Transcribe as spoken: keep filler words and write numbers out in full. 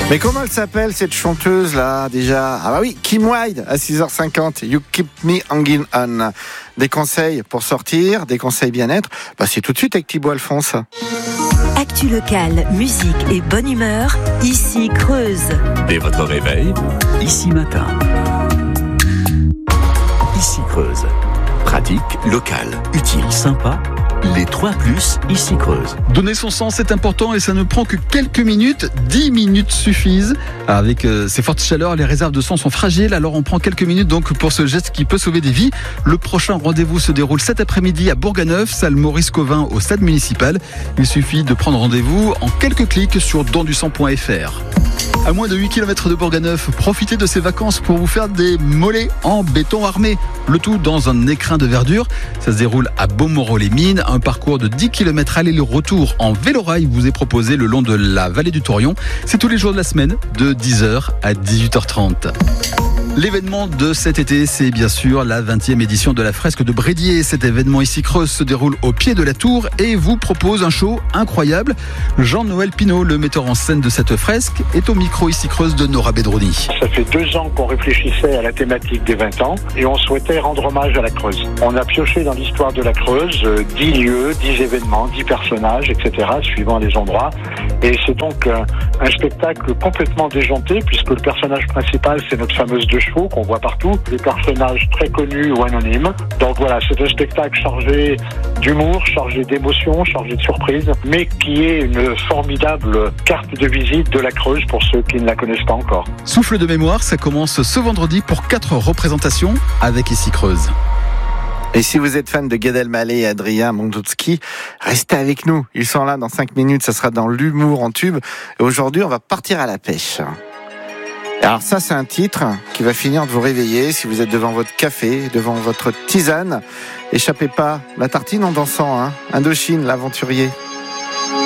Mais comment elle s'appelle cette chanteuse là déjà? Ah bah oui, Kim Wilde à six heures cinquante, You Keep Me Hanging On. Des conseils pour sortir, des conseils bien-être, bah c'est tout de suite avec Thibaut Alphonse. Actu locale, musique et bonne humeur, ici Creuse. Dès votre réveil, ici matin. Ici Creuse. Pratique, local, utile, sympa. Les trois plus, ici Creuse. Donner son sens, c'est important et ça ne prend que quelques minutes. dix minutes suffisent. Avec euh, ces fortes chaleurs, les réserves de sang sont fragiles. Alors on prend quelques minutes donc pour ce geste qui peut sauver des vies. Le prochain rendez-vous se déroule cet après-midi à Bourganeuf, salle Maurice Covin au stade municipal. Il suffit de prendre rendez-vous en quelques clics sur don du sang point f r. À moins de huit kilomètres de Bourganeuf, profitez de ces vacances pour vous faire des mollets en béton armé. Le tout dans un écrin de verdure. Ça se déroule à Beaumoreau-les-Mines. Un parcours de dix kilomètres aller-retour en vélorail vous est proposé le long de la vallée du Taurion. C'est tous les jours de la semaine, de dix heures à dix-huit heures trente. L'événement de cet été, c'est bien sûr la vingtième édition de la fresque de Brédier. Cet événement ici Creuse se déroule au pied de la tour et vous propose un show incroyable. Jean-Noël Pinault, le metteur en scène de cette fresque, est au micro ici Creuse de Nora Bedroni. Ça fait deux ans qu'on réfléchissait à la thématique des vingt ans et on souhaitait rendre hommage à la Creuse. On a pioché dans l'histoire de la Creuse euh, dix lieux, dix événements, dix personnages, et cetera, suivant les endroits. Et c'est donc euh, un spectacle complètement déjanté puisque le personnage principal, c'est notre fameuse deux chevaux qu'on voit partout, des personnages très connus ou anonymes. Donc voilà, c'est un spectacle chargé d'humour, chargé d'émotion, chargé de surprise, mais qui est une formidable carte de visite de la Creuse pour ceux qui ne la connaissent pas encore. Souffle de mémoire, ça commence ce vendredi pour quatre représentations avec ici Creuse. Et si vous êtes fan de Gad Elmaleh et Adrien Mondowski, restez avec nous. Ils sont là dans cinq minutes, ça sera dans l'humour en tube. Et aujourd'hui, on va partir à la pêche. Alors ça, c'est un titre qui va finir de vous réveiller si vous êtes devant votre café, devant votre tisane. Échappez pas la tartine en dansant, hein. Indochine, l'aventurier.